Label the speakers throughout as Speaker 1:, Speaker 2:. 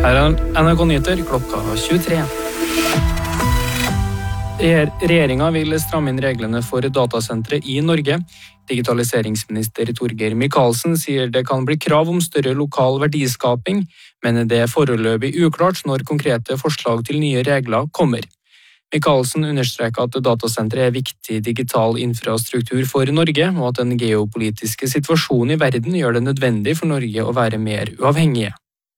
Speaker 1: Her er NRK Nyheter klokka 23. Regjeringen vil stramme inn reglene for datasentre i Norge. Digitaliseringsminister Torgeir Micaelsen sier det kan bli krav om større lokal verdiskaping, men det er foreløpig uklart når konkrete forslag til nye regler kommer. Micaelsen understreker at datasentre er viktig digital infrastruktur for Norge, og at den geopolitiske situasjonen i verden gjør det nødvendig for Norge å være mer uavhengige.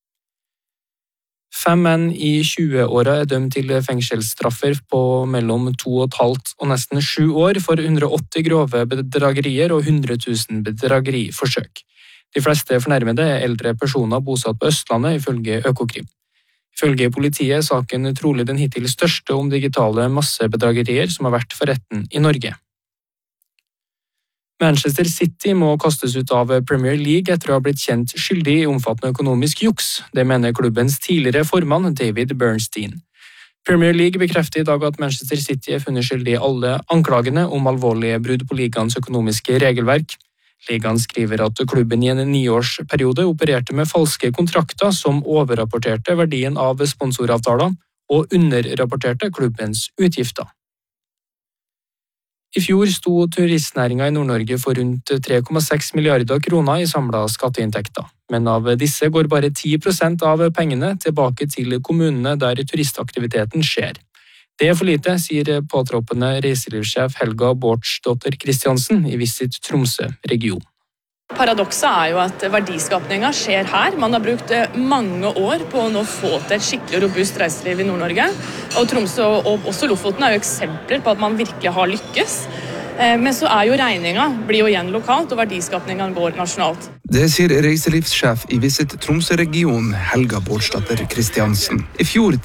Speaker 1: 5 menn i 20-åra er dømt til fengselsstraffer på mellom 2,5 og nesten 7 år for 180 grove bedragerier og 100 000 bedrageriforsøk. De fleste fornærmede er eldre personer bosatt på Østlandet, ifølge Økokrim. Ifølge politiet er saken trolig den hittil største om digitale massebedragerier som har vært for retten i Norge. Manchester City må kastes ut av Premier League etter å ha blitt kjent skyldig i omfattende økonomisk juks. Det mener klubbens tidligere formann David Bernstein. Premier League bekrefter i dag at Manchester City er funnet skyldig i alle anklagene om alvorlige brudd på ligaens økonomiske regelverk. Ligaen skriver at klubben i en 9-årsperiode opererte med falske kontrakter som overrapporterte verdien av sponsoravtaler og underrapporterte klubbens utgifter. I fjor sto turistnæringen i Nord-Norge for rundt 3,6 milliarder kroner i samlet skatteinntekter, men av disse går bare 10% av pengene tilbake til kommunene der turistaktiviteten skjer. Det er for lite, sier påtroppende reiselivssjef Helga Bårdsdotter Kristiansen i Visit Tromsø region.
Speaker 2: Paradokset er jo at verdiskapningen skjer her. Man har brukt mange år på å nå få til et skikkelig robust reiseliv i Nord-Norge. Og Tromsø og også Lofoten er jo eksempler på at man virkelig har lykkes. Men så er jo regningen blir jo igjen lokalt, og verdiskapningen går nasjonalt.
Speaker 3: Det sier reiselivssjef i Visit Tromsø region Helga Bårdsdotter Kristiansen. I fjor